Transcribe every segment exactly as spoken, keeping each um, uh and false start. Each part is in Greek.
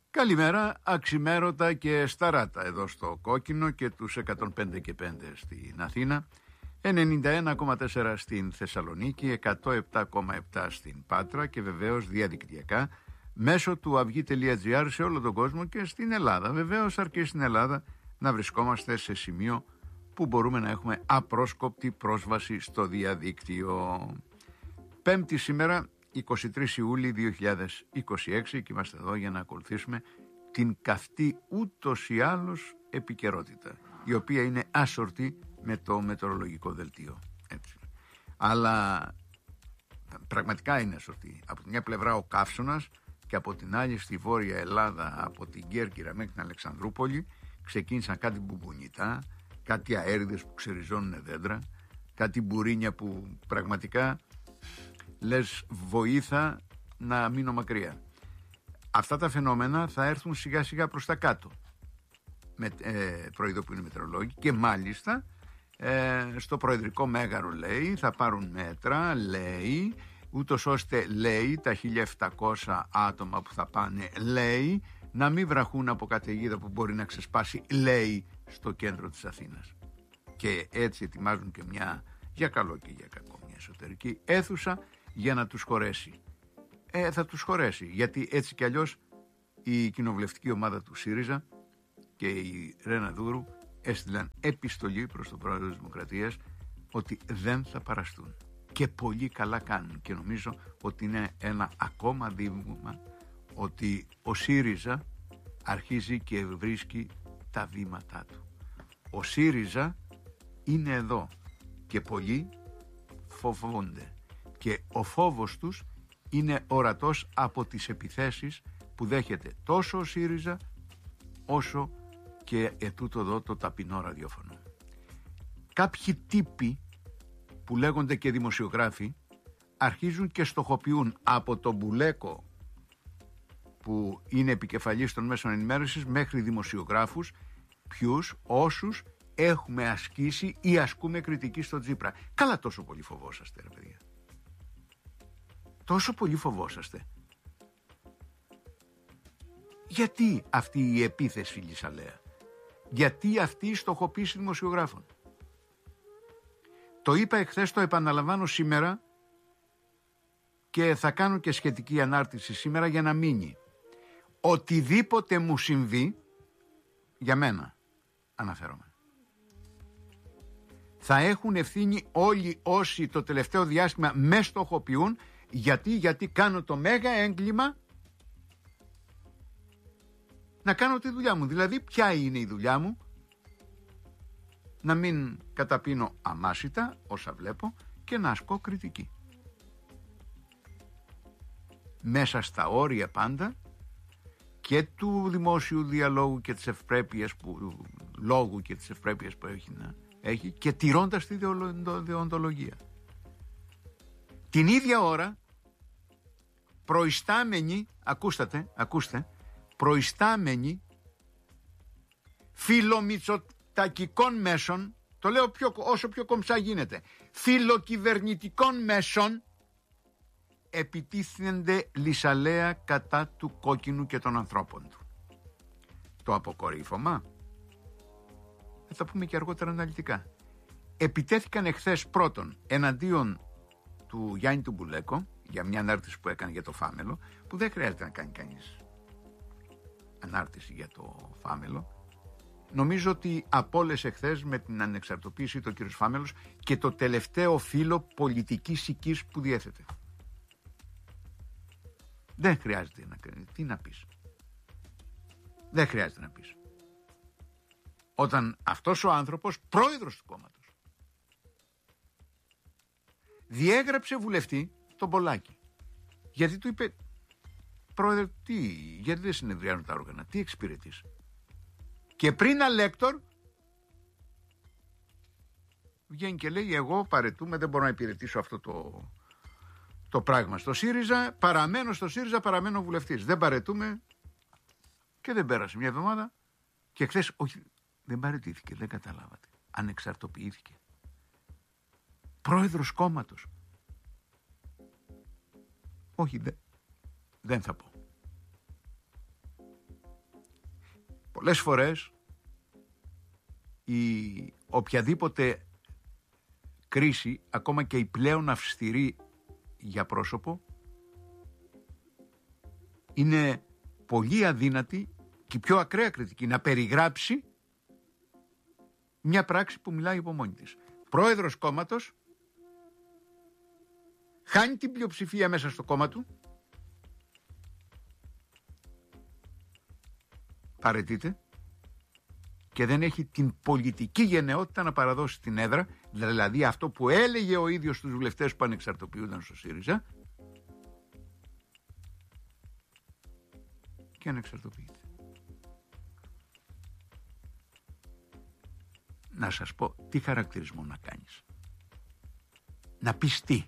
Καλημέρα, αξιμέρωτα και σταράτα εδώ στο Κόκκινο και τους εκατόν πέντε και πέντε στην Αθήνα, ενενήντα ένα κόμμα τέσσερα στην Θεσσαλονίκη, εκατό επτά κόμμα επτά στην Πάτρα και βεβαίως διαδικτυακά μέσω του αυγή τελεία τζι άρ σε όλο τον κόσμο και στην Ελλάδα. Βεβαίως αρκεί στην Ελλάδα να βρισκόμαστε σε σημείο που μπορούμε να έχουμε απρόσκοπτη πρόσβαση στο διαδίκτυο. Πέμπτη σήμερα, εικοστή τρίτη Ιουλίου δύο χιλιάδες είκοσι έξι, και είμαστε εδώ για να ακολουθήσουμε την καυτή ούτως ή άλλως επικαιρότητα, η οποία είναι άσορτη με το μετεωρολογικό δελτίο. Έτσι. Αλλά πραγματικά είναι άσορτη. Από τη μια πλευρά ο καύσωνας και από την άλλη στη Βόρεια Ελλάδα, από την Κέρκυρα μέχρι την Αλεξανδρούπολη, ξεκίνησαν κάτι μπουμπουνιτά, κάτι αέριδες που ξεριζώνουν δέντρα, κάτι μπουρίνια που πραγματικά λες βοήθα να μείνω μακριά. Αυτά τα φαινόμενα θα έρθουν σιγά σιγά προς τα κάτω, με, ε, προειδοποιούν οι μετεωρολόγοι, και μάλιστα ε, στο Προεδρικό Μέγαρο λέει θα πάρουν μέτρα, λέει, ούτως ώστε, λέει, τα χίλια επτακόσια άτομα που θα πάνε, λέει, να μην βραχούν από καταιγίδα που μπορεί να ξεσπάσει, λέει, στο κέντρο της Αθήνας. Και έτσι ετοιμάζουν και μια, για καλό και για κακό, μια εσωτερική αίθουσα για να τους χωρέσει. Ε, θα τους χωρέσει, γιατί έτσι κι αλλιώς η κοινοβουλευτική ομάδα του ΣΥΡΙΖΑ και η Ρένα Δούρου έστειλαν επιστολή προς τον πρόεδρο της Δημοκρατίας ότι δεν θα παραστούν. Και πολύ καλά κάνουν, και νομίζω ότι είναι ένα ακόμα δείγμα ότι ο ΣΥΡΙΖΑ αρχίζει και βρίσκει τα βήματά του. Ο ΣΥΡΙΖΑ είναι εδώ και πολλοί φοβούνται. Και ο φόβος τους είναι ορατός από τις επιθέσεις που δέχεται τόσο ο ΣΥΡΙΖΑ όσο και ετούτο εδώ το ταπεινό ραδιόφωνο. Κάποιοι τύποι που λέγονται και δημοσιογράφοι αρχίζουν και στοχοποιούν από τον Μπουλέκο που είναι επικεφαλής των μέσων ενημέρωσης μέχρι δημοσιογράφους, ποιους, όσους έχουμε ασκήσει ή ασκούμε κριτική στο Τσίπρα. Καλά, τόσο πολύ φοβόσαστε, ρε παιδιά. Τόσο πολύ φοβόσαστε. Γιατί αυτή η επίθεση Λυσαλέα? Γιατί αυτή η στοχοποίηση δημοσιογράφων? Το είπα εχθές, το επαναλαμβάνω σήμερα και θα κάνω και σχετική ανάρτηση σήμερα για να μείνει. Οτιδήποτε μου συμβεί, για μένα αναφέρομαι, θα έχουν ευθύνη όλοι όσοι το τελευταίο διάστημα με στοχοποιούν. Γιατί, γιατί κάνω το μέγα έγκλημα να κάνω τη δουλειά μου. Δηλαδή, ποια είναι η δουλειά μου? Να μην καταπίνω αμάσιτα όσα βλέπω και να ασκώ κριτική. Μέσα στα όρια πάντα και του δημόσιου διαλόγου και της ευπρέπειας που, λόγου και της ευπρέπειας που έχει, να, έχει και τηρώντας τη δεοντολογία. Την ίδια ώρα προϊστάμενοι, ακούσατε, ακούστε, προϊστάμενοι φιλομητσοτακικών μέσων, το λέω πιο, όσο πιο κομψά γίνεται, φιλοκυβερνητικών μέσων, επιτίθενται Λυσαλέα κατά του Κόκκινου και των ανθρώπων του. Το αποκορύφωμα θα τα πούμε και αργότερα αναλυτικά. Επιτέθηκαν εχθές πρώτον εναντίον του Γιάννη του Μπουλέκο για μια ανάρτηση που έκανε για το Φάμελο, που δεν χρειάζεται να κάνει κανείς ανάρτηση για το Φάμελο. Νομίζω ότι απόλυσε εχθές με την ανεξαρτοποίηση του κ. Φάμελος και το τελευταίο φύλλο πολιτικής οικής που διέθετε. Δεν χρειάζεται να κάνει. Τι να πεις? Δεν χρειάζεται να πεις. Όταν αυτός ο άνθρωπος, πρόεδρος του κόμματος, διέγραψε βουλευτή τον Πολάκη, γιατί του είπε, πρόεδρε, τι, γιατί δεν συνεδριάζουν τα όργανα, τι εξυπηρετείς? Και πριν αλέκτορ βγαίνει και λέει, εγώ παρετούμε, δεν μπορώ να υπηρετήσω αυτό το, το πράγμα στο ΣΥΡΙΖΑ, παραμένω στο ΣΥΡΙΖΑ, παραμένω βουλευτής, δεν παρετούμε. Και δεν πέρασε μια εβδομάδα και χθες, όχι, δεν παρετήθηκε, δεν καταλάβατε, ανεξαρτοποιήθηκε. Πρόεδρος κόμματος. Όχι, δε, δεν θα πω. πολλές φορές η οποιαδήποτε κρίση, ακόμα και η πλέον αυστηρή για πρόσωπο, είναι πολύ αδύνατη και πιο ακραία κριτική να περιγράψει μια πράξη που μιλάει από μόνη της. Πρόεδρος κόμματος, χάνει την πλειοψηφία μέσα στο κόμμα του, παραιτείται και δεν έχει την πολιτική γενναιότητα να παραδώσει την έδρα, δηλαδή αυτό που έλεγε ο ίδιος στους βουλευτές που ανεξαρτοποιούνταν στο ΣΥΡΙΖΑ, και ανεξαρτοποιείται. Να σας πω τι χαρακτηρισμό να κάνεις. Να πεις τι.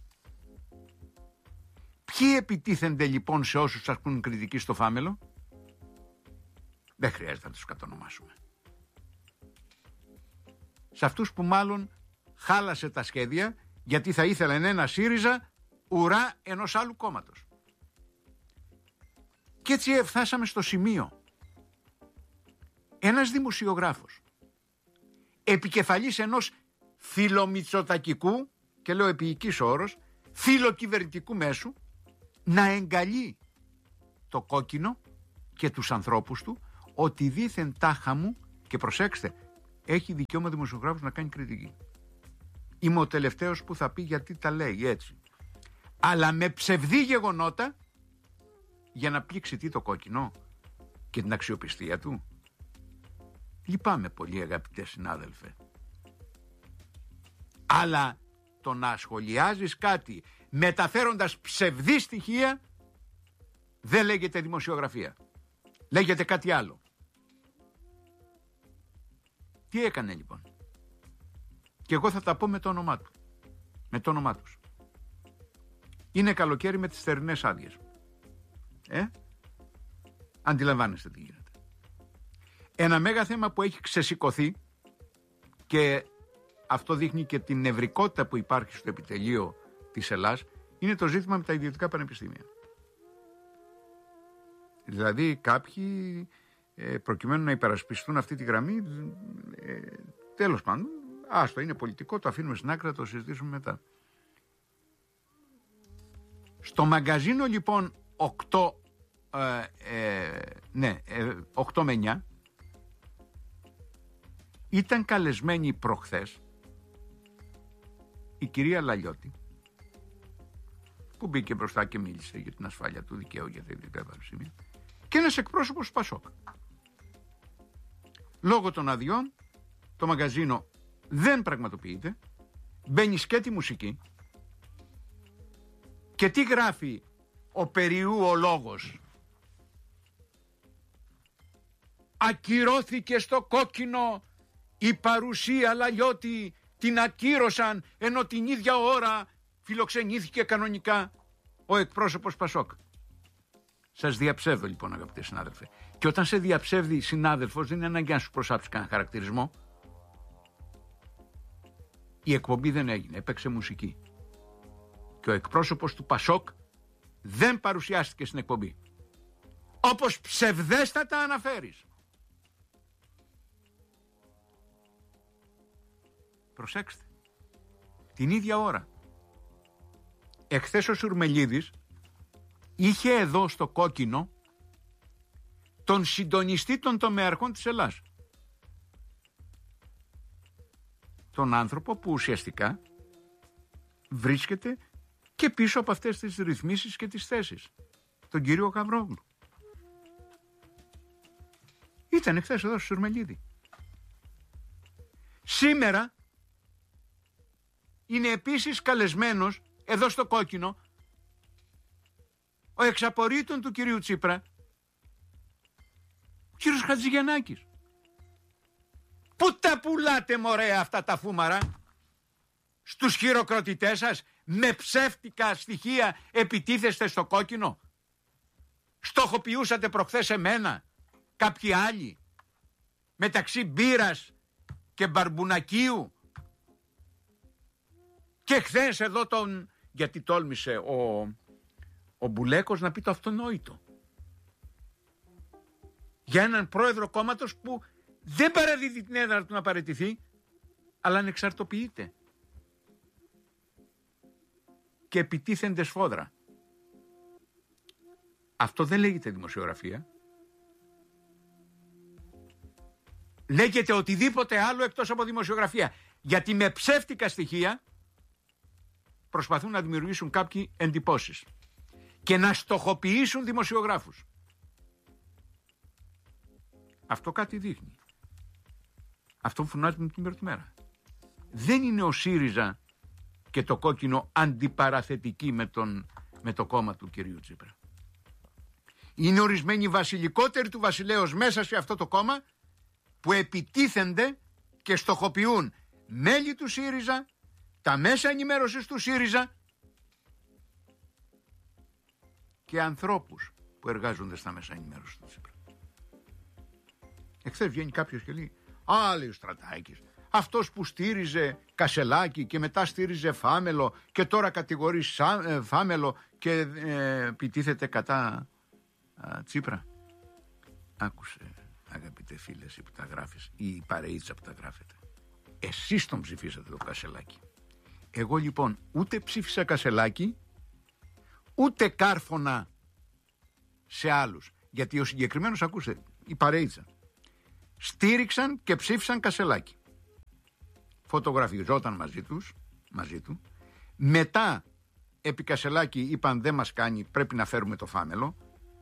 Ποιοι επιτίθενται λοιπόν σε όσους ασκούν κριτική στο φάμελο? Δεν χρειάζεται να τους κατονομάσουμε. Σε αυτούς που μάλλον χάλασε τα σχέδια γιατί θα ήθελαν ένα ΣΥΡΙΖΑ ουρά ενός άλλου κόμματος. Και έτσι φτάσαμε στο σημείο ένας δημοσιογράφος, επικεφαλής ενός φιλομητσοτακικού, και λέω επίοικης όρος, φιλοκυβερνητικού μέσου, να εγκαλεί το κόκκινο και τους ανθρώπους του ότι δήθεν τάχα μου, και προσέξτε, έχει δικαίωμα δημοσιογράφος να κάνει κριτική. Είμαι ο τελευταίος που θα πει γιατί τα λέει έτσι. Αλλά με ψευδή γεγονότα για να πλήξει τι το κόκκινο και την αξιοπιστία του. Λυπάμαι πολύ αγαπητέ συνάδελφε. Αλλά το να σχολιάζεις κάτι μεταφέροντας ψευδή στοιχεία δεν λέγεται δημοσιογραφία. Λέγεται κάτι άλλο. Τι έκανε λοιπόν? Και εγώ θα τα πω με το όνομά του. Με το όνομά τους. Είναι καλοκαίρι με τις θερινές άδειες. Ε? Αντιλαμβάνεστε τι γίνεται. Ένα μέγα θέμα που έχει ξεσηκωθεί, και αυτό δείχνει και την νευρικότητα που υπάρχει στο επιτελείο της Ελλάς, είναι το ζήτημα με τα ιδιωτικά πανεπιστήμια. Δηλαδή κάποιοι ε, προκειμένου να υπερασπιστούν αυτή τη γραμμή, ε, τέλος πάντων, άστο, είναι πολιτικό, το αφήνουμε στην άκρη, θα το συζητήσουμε μετά. Στο μαγκαζίνο λοιπόν οκτώ, ε, ε, ναι, ε, οκτώ με εννιά ήταν καλεσμένη προχθές η κυρία Λαλιώτη, που μπήκε μπροστά και μίλησε για την ασφάλεια του δικαίου για τα ιδιωτικά πανεπιστήμια, και ένας εκπρόσωπος του Πασόκ. Λόγω των αδειών το μαγκαζίνο δεν πραγματοποιείται, μπαίνει σκέτη μουσική, και τι γράφει ο περιού ο λόγος? Ακυρώθηκε στο κόκκινο η παρουσία Λαλιώτη, την ακύρωσαν, ενώ την ίδια ώρα φιλοξενήθηκε κανονικά ο εκπρόσωπος Πασόκ. Σας διαψεύδω λοιπόν αγαπητέ συνάδελφε. Και όταν σε διαψεύδει συνάδελφος δεν είναι ανάγκη να σου προσάψει κανένα χαρακτηρισμό. Η εκπομπή δεν έγινε, έπαιξε μουσική. Και ο εκπρόσωπος του Πασόκ δεν παρουσιάστηκε στην εκπομπή. Όπως ψευδέστατα αναφέρεις. Προσέξτε. Την ίδια ώρα. Εχθές ο Σουρμελίδης είχε εδώ στο κόκκινο τον συντονιστή των τομεαρχών της Ελλάς. Τον άνθρωπο που ουσιαστικά βρίσκεται και πίσω από αυτές τις ρυθμίσεις και τις θέσεις. Τον κύριο Γαβρόγλου. Ήταν εχθές εδώ στο Σουρμελίδη. Σήμερα είναι επίσης καλεσμένος εδώ στο κόκκινο ο εξαπορρίτων του κυρίου Τσίπρα, ο κύριος Χατζηγιαννάκης. Πού τα πουλάτε μωρέ αυτά τα φούμαρα? Στους χειροκροτητές σας με ψεύτικα στοιχεία επιτίθεστε στο κόκκινο? Στοχοποιούσατε προχθές εμένα, κάποιοι άλλοι, μεταξύ μπύρας και μπαρμπουνακίου? Και χθες εδώ τον, γιατί τόλμησε ο, ο Μπουλέκος να πει το αυτονόητο. για έναν πρόεδρο κόμματος που δεν παραδίδει την έδρα του να παραιτηθεί, αλλά ανεξαρτοποιείται και επιτίθενται σφόδρα. Αυτό δεν λέγεται δημοσιογραφία. Λέγεται οτιδήποτε άλλο εκτός από δημοσιογραφία. Γιατί με ψεύτικα στοιχεία προσπαθούν να δημιουργήσουν κάποιοι εντυπώσεις και να στοχοποιήσουν δημοσιογράφους. Αυτό κάτι δείχνει. Αυτό φωνάζουμε την ημέρα τη μέρα. Δεν είναι ο ΣΥΡΙΖΑ και το κόκκινο αντιπαραθετική με, τον, με το κόμμα του κυρίου Τσίπρα. Είναι ορισμένοι βασιλικότεροι του βασιλέως μέσα σε αυτό το κόμμα που επιτίθενται και στοχοποιούν μέλη του ΣΥΡΙΖΑ, τα μέσα ενημέρωσης του ΣΥΡΙΖΑ και ανθρώπους που εργάζονται στα μέσα ενημέρωσης του Τσίπρα. Εχθές βγαίνει κάποιος και λέει, α, λέει ο Στρατάκης, αυτός που στήριζε Κασελάκη και μετά στήριζε Φάμελο και τώρα κατηγορεί Φάμελο και ε, επιτίθεται κατά α, Τσίπρα. Άκουσε, αγαπητέ φίλε, εσύ που τα γράφεις, ή η παρεΐτσα που τα γράφετε. Εσείς τον ψηφίσατε το Κασελάκη. Εγώ λοιπόν ούτε ψήφισα Κασελάκη, ούτε κάρφωνα σε άλλους. Γιατί ο συγκεκριμένος, ακούστε, η παρεΐτσα, στήριξαν και ψήφισαν Κασελάκη. Φωτογραφιζόταν μαζί τους, μαζί του. Μετά επί Κασελάκη είπαν δεν μας κάνει, πρέπει να φέρουμε το Φάμελο.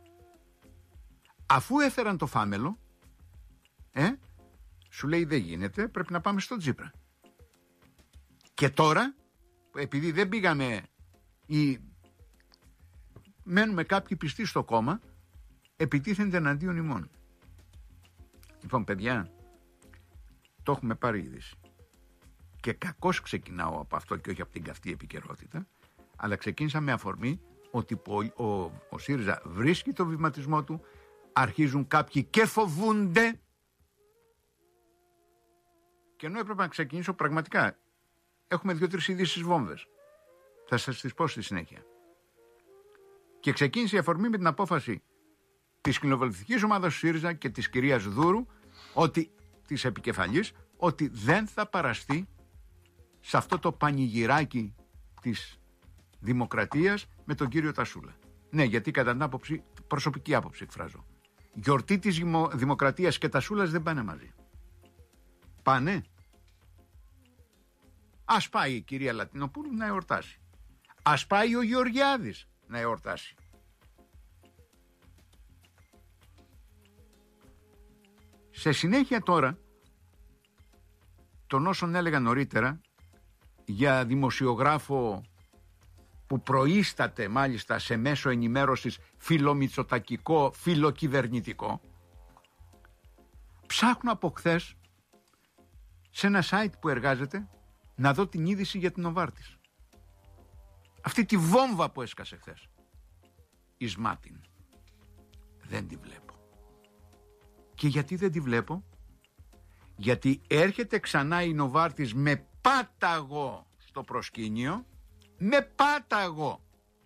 Αφού έφεραν το Φάμελο, ε, σου λέει δεν γίνεται, πρέπει να πάμε στον Τσίπρα. Και τώρα, επειδή δεν πήγαμε ή μένουμε κάποιοι πιστοί στο κόμμα, επιτίθενται εναντίον ημών. Λοιπόν, παιδιά, το έχουμε πάρει είδηση. Και κακώς ξεκινάω από αυτό και όχι από την καυτή επικαιρότητα, αλλά ξεκίνησα με αφορμή ότι ο, ο, ο ΣΥΡΙΖΑ βρίσκει το βηματισμό του, αρχίζουν κάποιοι και φοβούνται. Και ενώ έπρεπε να ξεκινήσω πραγματικά, έχουμε δύο-τρεις ειδήσεις βόμβες. Θα σας τις πω στη συνέχεια. Και ξεκίνησε η αφορμή με την απόφαση της κοινοβουλευτικής ομάδας του ΣΥΡΙΖΑ και της κυρίας Δούρου, ότι, της επικεφαλής, ότι δεν θα παραστεί σε αυτό το πανηγυράκι της δημοκρατίας με τον κύριο Τασούλα. Ναι, γιατί κατά την άποψη, προσωπική άποψη εκφράζω, γιορτή της δημοκρατίας και Τασούλας δεν πάνε μαζί. Πάνε. Ας πάει η κυρία Λατινοπούλου να εορτάσει. Ας πάει ο Γεωργιάδης να εορτάσει. Σε συνέχεια τώρα των όσων έλεγα νωρίτερα για δημοσιογράφο που προείσταται μάλιστα σε μέσο ενημέρωσης φιλομητσοτακικό, φιλοκυβερνητικό, ψάχνω από χθες σε ένα site που εργάζεται να δω την είδηση για την Νοβάρτης. Αυτή τη βόμβα που έσκασε χθες. Εις Μάτιν. Δεν τη βλέπω. Και γιατί δεν τη βλέπω? Γιατί έρχεται ξανά η Νοβάρτης με πάταγο στο προσκήνιο, με πάταγο.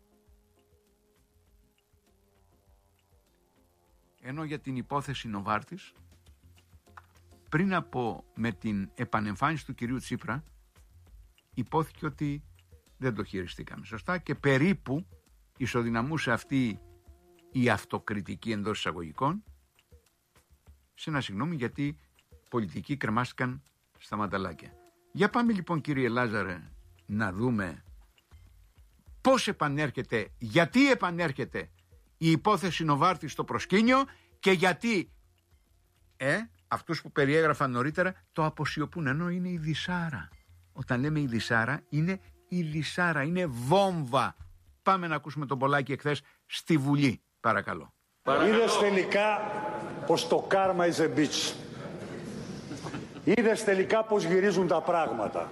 Ενώ για την υπόθεση Νοβάρτης, πριν από με την επανεμφάνιση του κυρίου Τσίπρα, υπόθηκε ότι δεν το χειριστήκαμε σωστά και περίπου ισοδυναμούσε αυτή η αυτοκριτική εντός εισαγωγικών σε ένα συγγνώμη γιατί πολιτικοί κρεμάστηκαν στα μανταλάκια. Για πάμε λοιπόν κύριε Λάζαρε να δούμε πώς επανέρχεται, γιατί επανέρχεται η υπόθεση Νοβάρτη στο προσκήνιο και γιατί ε, αυτούς που περιέγραφαν νωρίτερα το αποσιωπούν, ενώ είναι η Δυσάρα. Όταν λέμε η Δυσάρα είναι η Λυσάρα, είναι βόμβα. Πάμε να ακούσουμε τον Πολάκη εχθές στη Βουλή, παρακαλώ. Είδες τελικά πως το karma is a bitch. Είδες τελικά πως γυρίζουν τα πράγματα.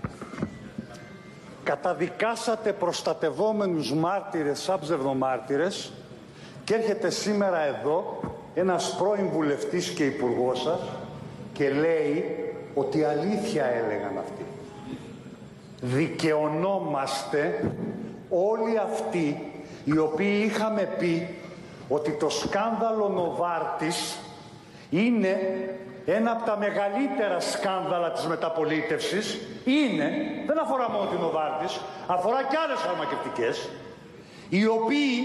Καταδικάσατε προστατευόμενους μάρτυρες σαν ψευδομάρτυρες και έρχεται σήμερα εδώ ένας πρώην βουλευτής και υπουργός σας και λέει ότι αλήθεια έλεγαν αυτοί. Δικαιωνόμαστε όλοι αυτοί οι οποίοι είχαμε πει ότι το σκάνδαλο Νοβάρτης είναι ένα από τα μεγαλύτερα σκάνδαλα της μεταπολίτευσης. Είναι, δεν αφορά μόνο την Νοβάρτις, αφορά και άλλες φαρμακευτικές, οι οποίοι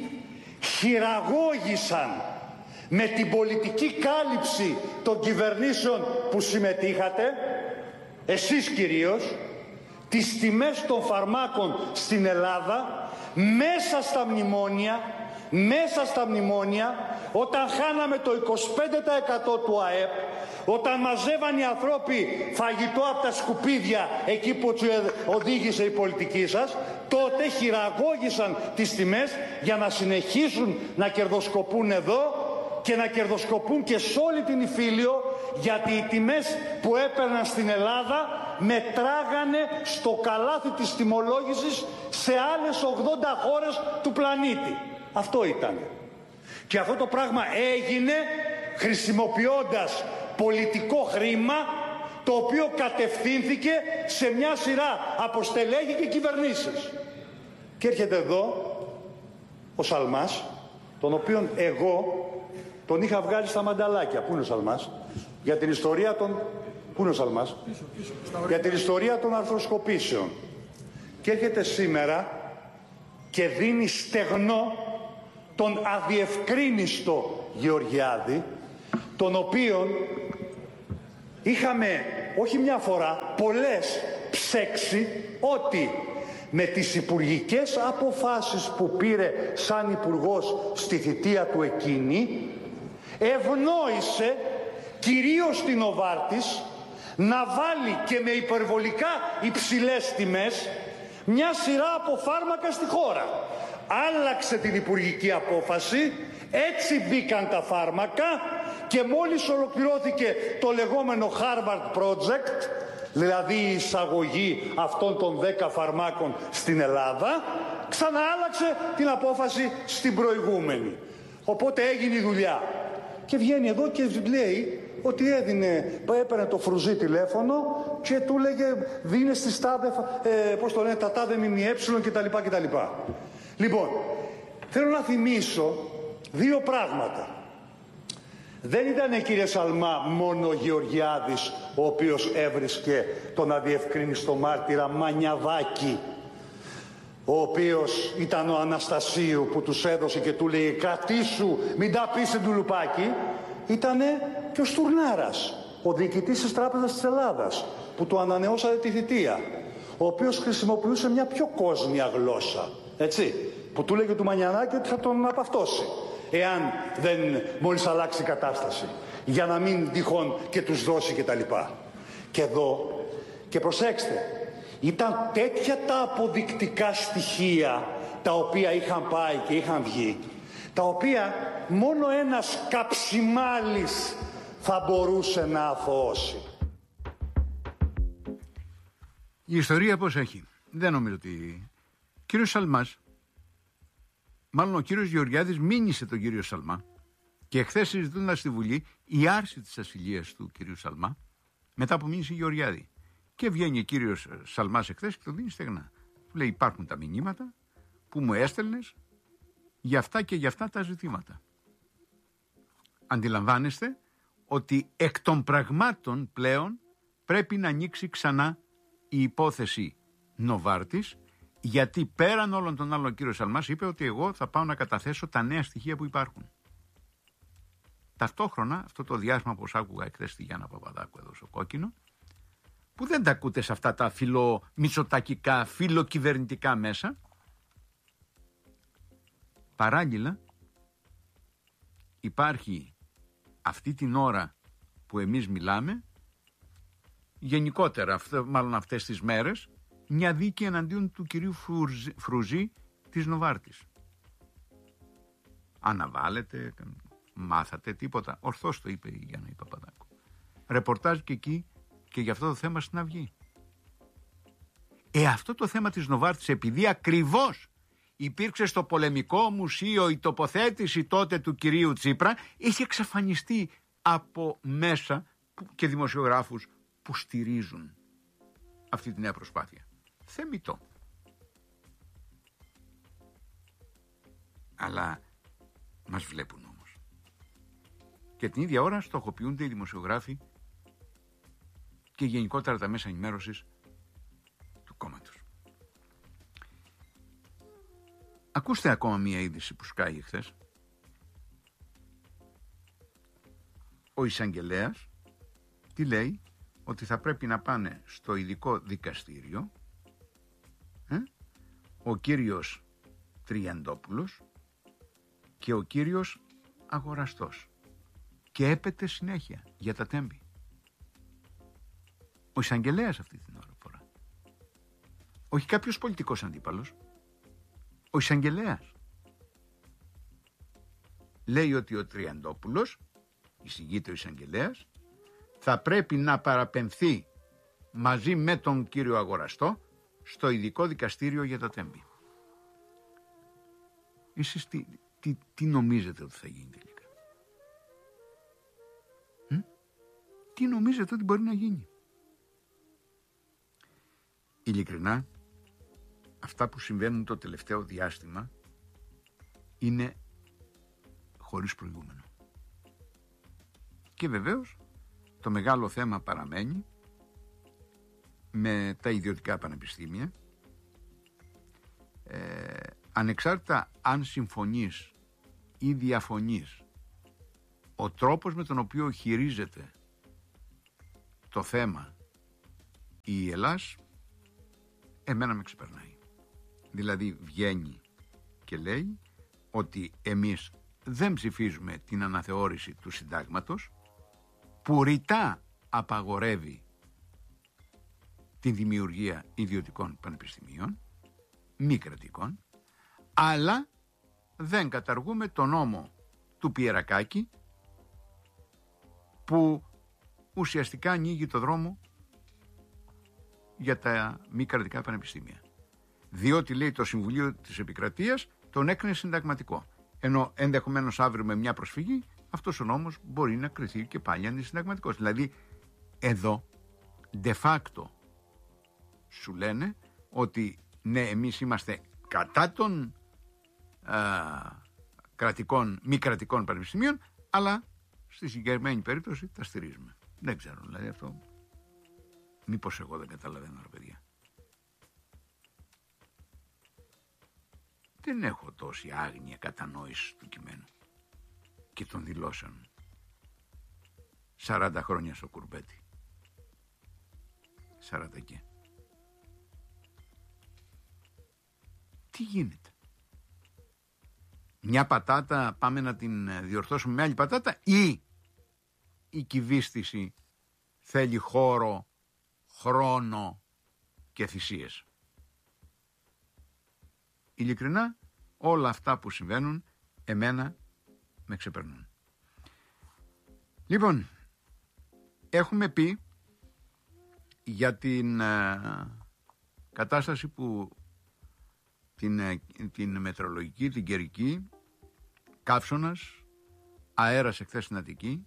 χειραγώγησαν με την πολιτική κάλυψη των κυβερνήσεων που συμμετείχατε, εσείς κυρίως, τις τιμές των φαρμάκων στην Ελλάδα μέσα στα μνημόνια, μέσα στα μνημόνια, όταν χάναμε το είκοσι πέντε τοις εκατό του ΑΕΠ, όταν μαζεύαν οι ανθρώποι φαγητό από τα σκουπίδια εκεί που τους οδήγησε η πολιτική σας, τότε χειραγώγησαν τις τιμές για να συνεχίσουν να κερδοσκοπούν εδώ και να κερδοσκοπούν και σε όλη την Ιφίλιο, γιατί οι τιμές που έπαιρναν στην Ελλάδα μετράγανε στο καλάθι της τιμολόγησης σε άλλες ογδόντα χώρες του πλανήτη. Αυτό ήταν. Και αυτό το πράγμα έγινε χρησιμοποιώντας πολιτικό χρήμα, το οποίο κατευθύνθηκε σε μια σειρά από στελέχη και κυβερνήσεις. Και έρχεται εδώ ο Σαλμάς, τον οποίον εγώ τον είχα βγάλει στα μανταλάκια. Πού είναι ο Σαλμάς? Για την ιστορία των... Πού είναι ο Σαλμάς? Πίσω, πίσω, Για την ιστορία των αρθροσκοπήσεων. Και έρχεται σήμερα και δίνει στεγνό τον αδιευκρίνιστο Γεωργιάδη, τον οποίον είχαμε όχι μια φορά, πολλές ψέξει ότι με τις υπουργικές αποφάσεις που πήρε σαν υπουργός στη θητεία του εκείνη, ευνόησε κυρίως την Νοβάρτις να βάλει και με υπερβολικά υψηλές τιμές μια σειρά από φάρμακα στη χώρα. Άλλαξε την υπουργική απόφαση, έτσι μπήκαν τα φάρμακα και μόλις ολοκληρώθηκε το λεγόμενο Harvard Project, δηλαδή η εισαγωγή αυτών των δέκα φαρμάκων στην Ελλάδα, ξαναάλλαξε την απόφαση στην προηγούμενη. Οπότε έγινε η δουλειά. Και βγαίνει εδώ και λέει ότι έδινε, έπαιρνε το Φρουζί τηλέφωνο και του λέγε δίνε στις τάδε, ε, πώς το λένε, τα τάδε ΜΜΕ κτλ. κτλ. Λοιπόν, θέλω να θυμίσω δύο πράγματα. Δεν ήταν, κύριε Σαλμά, μόνο ο Γεωργιάδης ο οποίος έβρισκε τον αδιευκρίνιστο μάρτυρα Μανιαδάκη, ο οποίος ήταν ο Αναστασίου που τους έδωσε και του λέει κρατήσου, μην τα πεις εν τουλουπάκι. Ήτανε και ο Στουρνάρας, ο διοικητής της Τράπεζας της Ελλάδας, που του ανανεώσατε τη θητεία, ο οποίος χρησιμοποιούσε μια πιο κόσμια γλώσσα, έτσι, που του λέγε του Μανιαδάκη ότι θα τον απαυτώσει, εάν δεν μόλις αλλάξει η κατάσταση, για να μην τυχόν και τους δώσει και τα λοιπά. Και εδώ, και προσέξτε, ήταν τέτοια τα αποδεικτικά στοιχεία τα οποία είχαν πάει και είχαν βγει, τα οποία μόνο ένας καψιμάλης θα μπορούσε να αθωώσει. Η ιστορία πώς έχει? Δεν νομίζω ότι... Κύριος Σαλμάς, μάλλον ο κύριος Γεωργιάδης μήνυσε τον κύριο Σαλμά και χθες συζητούντας στη Βουλή η άρση της ασυλίας του κύριου Σαλμά μετά από μήνυση Γεωργιάδη. Και βγαίνει ο κύριος Σαλμάς εχθές και το δίνει στεγνά. Του λέει υπάρχουν τα μηνύματα που μου έστελνες για αυτά και για αυτά τα ζητήματα. Αντιλαμβάνεστε ότι εκ των πραγμάτων πλέον πρέπει να ανοίξει ξανά η υπόθεση Νοβάρτις, γιατί πέραν όλων των άλλων ο κύριος Σαλμάς είπε ότι εγώ θα πάω να καταθέσω τα νέα στοιχεία που υπάρχουν. Ταυτόχρονα αυτό το διάστημα που άκουγα εχθές στη Γιάννα Παπαδάκου εδώ στο Κόκκινο, που δεν τα ακούτε σε αυτά τα φιλομητσοτακικά, φιλοκυβερνητικά μέσα, παράλληλα υπάρχει αυτή την ώρα που εμείς μιλάμε, γενικότερα μάλλον αυτές τις μέρες, μια δίκη εναντίον του κυρίου Φρουζί, Φρουζί της Νοβάρτης. Αναβάλλετε, μάθατε τίποτα? Ορθώς το είπε η Γιάννα η Παπαδάκου. Ρεπορτάζ και εκεί και για αυτό το θέμα στην Αυγή. Ε, αυτό το θέμα της Νοβάρτης, επειδή ακριβώς υπήρξε στο πολεμικό μουσείο η τοποθέτηση τότε του κυρίου Τσίπρα, είχε εξαφανιστεί από μέσα και δημοσιογράφους που στηρίζουν αυτή τη νέα προσπάθεια. Θεμιτό. Αλλά μας βλέπουν όμως. Και την ίδια ώρα στοχοποιούνται οι δημοσιογράφοι και γενικότερα τα μέσα ενημέρωσης του κόμματος. Ακούστε ακόμα μία είδηση που σκάει χθες. Ο εισαγγελέας τι λέει? Ότι θα πρέπει να πάνε στο ειδικό δικαστήριο ε, ο κύριος Τριαντόπουλος και ο κύριος Αγοραστός, και έπεται συνέχεια για τα τέμπη. Ο εισαγγελέας αυτή την ώρα φορά, όχι κάποιος πολιτικός αντίπαλος, ο εισαγγελέας λέει ότι ο Τριαντόπουλος, εισηγείται ο εισαγγελέας, θα πρέπει να παραπεμφθεί μαζί με τον κύριο Αγοραστό στο ειδικό δικαστήριο για τα τέμπη. Εσείς τι, τι, τι νομίζετε ότι θα γίνει τελικά? Μ? Τι νομίζετε ότι μπορεί να γίνει? Ειλικρινά, αυτά που συμβαίνουν το τελευταίο διάστημα είναι χωρίς προηγούμενο. Και βεβαίως το μεγάλο θέμα παραμένει με τα ιδιωτικά πανεπιστήμια. Ε, ανεξάρτητα αν συμφωνείς ή διαφωνείς, ο τρόπος με τον οποίο χειρίζεται το θέμα η Ελλάς εμένα με ξεπερνάει. Δηλαδή βγαίνει και λέει ότι εμείς δεν ψηφίζουμε την αναθεώρηση του συντάγματος που ρητά απαγορεύει την δημιουργία ιδιωτικών πανεπιστημίων, μη κρατικών, αλλά δεν καταργούμε τον νόμο του Πιερακάκη που ουσιαστικά ανοίγει το δρόμο για τα μη κρατικά πανεπιστήμια. Διότι, λέει, το Συμβουλίο της Επικρατείας τον έκρινε συνταγματικό. Ενώ ενδεχομένως αύριο με μια προσφυγή αυτός ο νόμος μπορεί να κριθεί και πάλι αντισυνταγματικός. Δηλαδή εδώ de facto σου λένε ότι ναι, εμείς είμαστε κατά των α, κρατικών, μη κρατικών πανεπιστημίων, αλλά στη συγκεκριμένη περίπτωση τα στηρίζουμε. Δεν ξέρω, δηλαδή αυτό μήπως εγώ δεν καταλαβαίνω, ρε παιδιά. Δεν έχω τόση άγνοια κατανόηση του κειμένου και των δηλώσεων. Σαράντα χρόνια στο κουρμπέτι. Σαράντα και. Τι γίνεται? Μια πατάτα πάμε να την διορθώσουμε με άλλη πατάτα, ή η κυβίστηση θέλει χώρο, χρόνο και θυσίες? Ειλικρινά, όλα αυτά που συμβαίνουν εμένα με ξεπερνούν. Λοιπόν, έχουμε πει για την ε, κατάσταση που την, ε, την μετεωρολογική, την καιρική, καύσωνας, αέρας εχθές στην Αττική,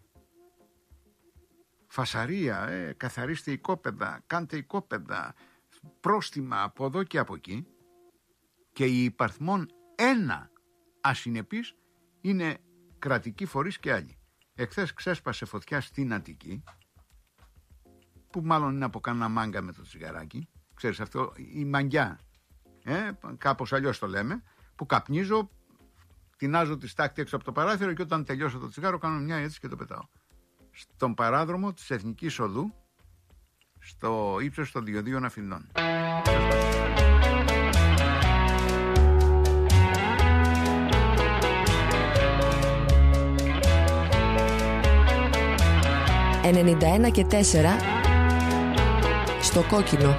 φασαρία, ε, καθαρίστε οικόπεδα, κάντε οικόπεδα, πρόστιμα από εδώ και από εκεί, και η υπαριθμόν ένα ασυνεπής είναι κρατικοί φορείς και άλλοι. Εχθές ξέσπασε φωτιά στην Αττική, που μάλλον είναι από κανένα μάγκα με το τσιγαράκι, ξέρεις αυτό, η μαγκιά, ε, κάπως αλλιώς το λέμε, που καπνίζω, τεινάζω τη στάκτη έξω από το παράθυρο και όταν τελειώσω το τσιγάρο κάνω μια έτσι και το πετάω. Στον παράδρομο της Εθνικής Οδού, στο ύψος των Διοδίων Αφινών. ενενήντα ένα και τέσσερα στο κόκκινο.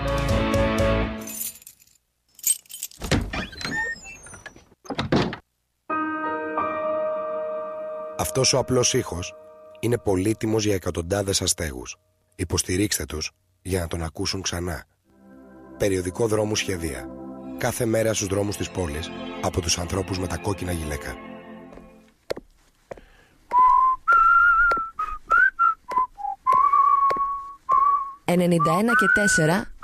Αυτός ο απλός ήχος είναι πολύτιμος για εκατοντάδες αστέγους. Υποστηρίξτε τους για να τον ακούσουν ξανά. Περιοδικό Δρόμου Σχεδία. Κάθε μέρα στους δρόμους της πόλης από τους ανθρώπους με τα κόκκινα γυλαίκα. ενενήντα ένα και τέσσερα